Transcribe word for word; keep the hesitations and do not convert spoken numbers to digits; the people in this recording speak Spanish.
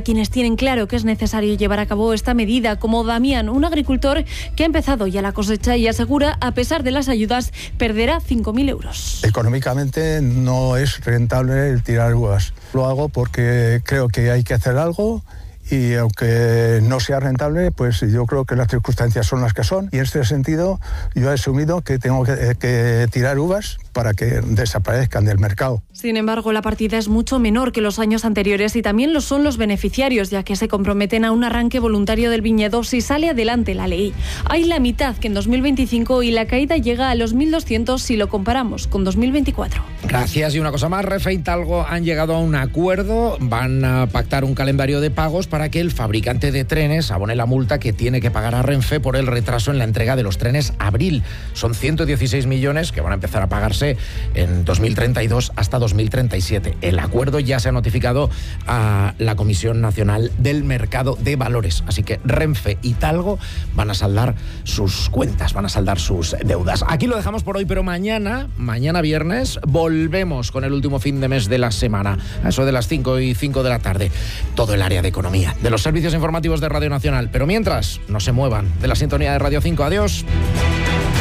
quienes tienen claro que es necesario llevar a cabo esta medida, como Damián, un agricultor que ha empezado ya la cosecha y asegura, a pesar de las ayudas, perderá cinco mil euros. Económicamente no es rentable el tirar uvas. Lo hago porque creo que hay que hacer algo. Y aunque no sea rentable, pues yo creo que las circunstancias son las que son. Y en este sentido, yo he asumido que tengo que, que tirar uvas para que desaparezcan del mercado. Sin embargo, la partida es mucho menor que los años anteriores y también lo son los beneficiarios, ya que se comprometen a un arranque voluntario del viñedo si sale adelante la ley. Hay la mitad que en dos mil veinticinco y la caída llega a los mil doscientos si lo comparamos con dos mil veinticuatro. Gracias. Y una cosa más, Renfe y Talgo han llegado a un acuerdo. Van a pactar un calendario de pagos para que el fabricante de trenes abone la multa que tiene que pagar a Renfe por el retraso en la entrega de los trenes Abril. Son ciento dieciséis millones que van a empezar a pagarse en dos mil treinta y dos hasta dos mil treinta y siete. El acuerdo ya se ha notificado a la Comisión Nacional del Mercado de Valores. Así que Renfe y Talgo van a saldar sus cuentas, van a saldar sus deudas. Aquí lo dejamos por hoy, pero mañana, mañana viernes, volvemos con el último fin de mes de la semana, a eso de las cinco y cinco de la tarde. Todo el área de economía, de los servicios informativos de Radio Nacional. Pero mientras, no se muevan de la sintonía de Radio cinco. Adiós.